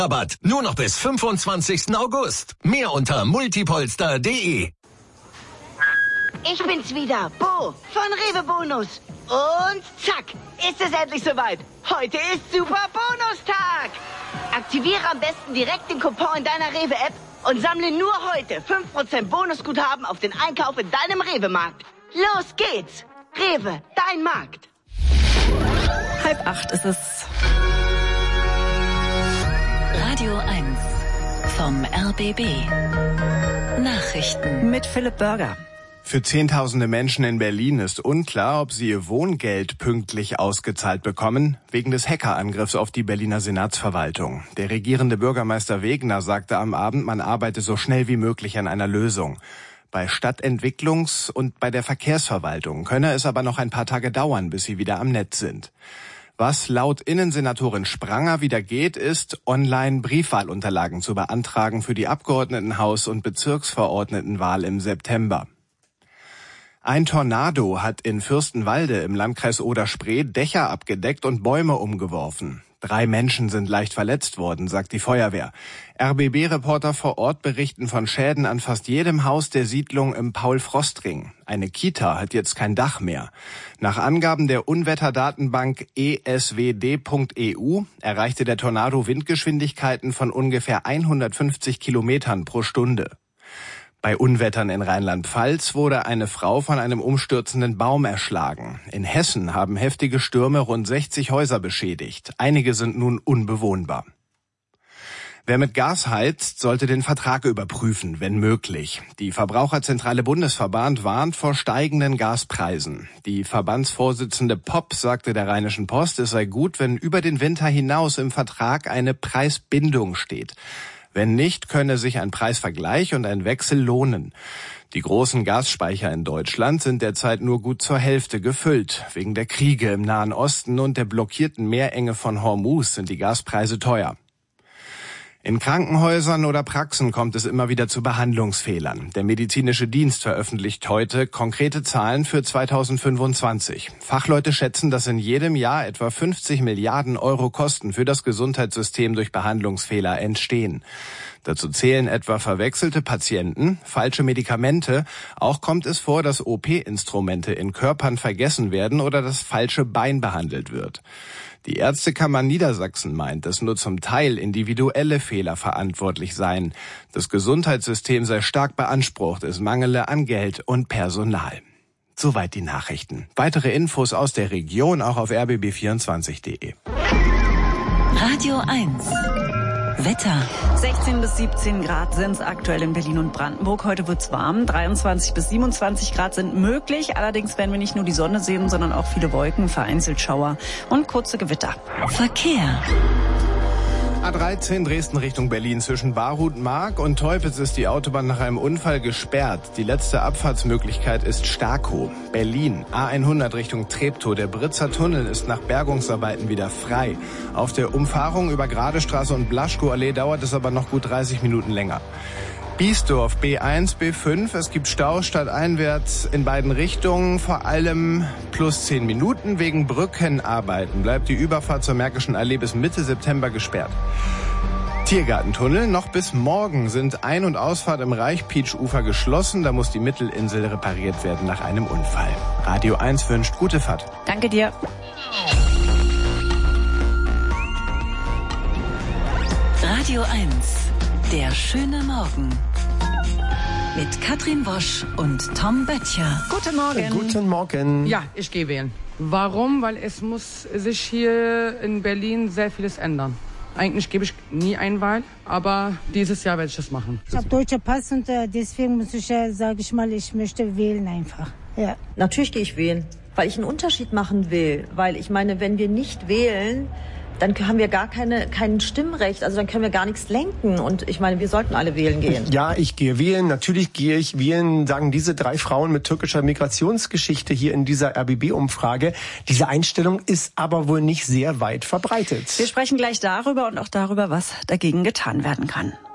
Rabatt nur noch bis 25. August. Mehr unter multipolster.de. Ich bin's wieder, Bo von Rewe Bonus. Und zack, ist es endlich soweit. Heute ist Super Bonustag. Aktiviere am besten direkt den Coupon in deiner Rewe-App und sammle nur heute 5% Bonusguthaben auf den Einkauf in deinem Rewe-Markt. Los geht's. Rewe, dein Markt. 7:30 ist es. Radio 1 vom RBB. Nachrichten Mit Philipp Börger. Für Zehntausende Menschen in Berlin ist unklar, ob sie ihr Wohngeld pünktlich ausgezahlt bekommen, wegen des Hackerangriffs auf die Berliner Senatsverwaltung. Der regierende Bürgermeister Wegner sagte am Abend, man arbeite so schnell wie möglich an einer Lösung. Bei Stadtentwicklungs- und bei der Verkehrsverwaltung könne es aber noch ein paar Tage dauern, bis sie wieder am Netz sind. Was laut Innensenatorin Spranger wieder geht, ist, online Briefwahlunterlagen zu beantragen für die Abgeordnetenhaus- und Bezirksverordnetenwahl im September. Ein Tornado hat in Fürstenwalde im Landkreis Oder-Spree Dächer abgedeckt und Bäume umgeworfen. 3 Menschen sind leicht verletzt worden, sagt die Feuerwehr. RBB-Reporter vor Ort berichten von Schäden an fast jedem Haus der Siedlung im Paul-Frost-Ring. Eine Kita hat jetzt kein Dach mehr. Nach Angaben der Unwetterdatenbank eswd.eu erreichte der Tornado Windgeschwindigkeiten von ungefähr 150 Kilometern pro Stunde. Bei Unwettern in Rheinland-Pfalz wurde eine Frau von einem umstürzenden Baum erschlagen. In Hessen haben heftige Stürme rund 60 Häuser beschädigt. Einige sind nun unbewohnbar. Wer mit Gas heizt, sollte den Vertrag überprüfen, wenn möglich. Die Verbraucherzentrale Bundesverband warnt vor steigenden Gaspreisen. Die Verbandsvorsitzende Popp sagte der Rheinischen Post, es sei gut, wenn über den Winter hinaus im Vertrag eine Preisbindung steht. Wenn nicht, könne sich ein Preisvergleich und ein Wechsel lohnen. Die großen Gasspeicher in Deutschland sind derzeit nur gut zur Hälfte gefüllt. Wegen der Kriege im Nahen Osten und der blockierten Meerenge von Hormuz sind die Gaspreise teuer. In Krankenhäusern oder Praxen kommt es immer wieder zu Behandlungsfehlern. Der medizinische Dienst veröffentlicht heute konkrete Zahlen für 2025. Fachleute schätzen, dass in jedem Jahr etwa 50 Milliarden Euro Kosten für das Gesundheitssystem durch Behandlungsfehler entstehen. Dazu zählen etwa verwechselte Patienten, falsche Medikamente. Auch kommt es vor, dass OP-Instrumente in Körpern vergessen werden oder das falsche Bein behandelt wird. Die Ärztekammer Niedersachsen meint, dass nur zum Teil individuelle Fehler verantwortlich seien. Das Gesundheitssystem sei stark beansprucht, es mangele an Geld und Personal. Soweit die Nachrichten. Weitere Infos aus der Region auch auf rbb24.de. Radio 1 Wetter. 16 bis 17 Grad sind es aktuell in Berlin und Brandenburg. Heute wird's warm. 23 bis 27 Grad sind möglich. Allerdings werden wir nicht nur die Sonne sehen, sondern auch viele Wolken, vereinzelt Schauer und kurze Gewitter. Verkehr. A13 Dresden Richtung Berlin zwischen Barhut-Mark und Teupitz ist die Autobahn nach einem Unfall gesperrt. Die letzte Abfahrtsmöglichkeit ist Starkow. Berlin A100 Richtung Treptow. Der Britzer Tunnel ist nach Bergungsarbeiten wieder frei. Auf der Umfahrung über Gradestraße und Blaschkow-Allee dauert es aber noch gut 30 Minuten länger. Biesdorf B1, B5. Es gibt Stau stadteinwärts in beiden Richtungen, vor allem plus 10 Minuten. Wegen Brückenarbeiten bleibt die Überfahrt zur Märkischen Allee bis Mitte September gesperrt. Tiergartentunnel. Noch bis morgen sind Ein- und Ausfahrt im Reichpeach-Ufer geschlossen. Da muss die Mittelinsel repariert werden nach einem Unfall. Radio 1 wünscht gute Fahrt. Danke dir. Radio 1 Der schöne Morgen. Mit Katrin Wosch und Tom Böttcher. Guten Morgen. Guten Morgen. Ja, ich gehe wählen. Warum? Weil es muss sich hier in Berlin sehr vieles ändern. Eigentlich gebe ich nie Einwahl, aber dieses Jahr werde ich das machen. Ich habe deutscher Pass und deswegen muss ich, sage ich mal, ich möchte wählen einfach. Ja. Natürlich gehe ich wählen, weil ich einen Unterschied machen will. Weil ich meine, wenn wir nicht wählen, dann haben wir gar kein Stimmrecht, also dann können wir gar nichts lenken. Und ich meine, wir sollten alle wählen gehen. Ja, ich gehe wählen. Natürlich gehe ich wählen, sagen diese 3 Frauen mit türkischer Migrationsgeschichte hier in dieser RBB-Umfrage. Diese Einstellung ist aber wohl nicht sehr weit verbreitet. Wir sprechen gleich darüber und auch darüber, was dagegen getan werden kann.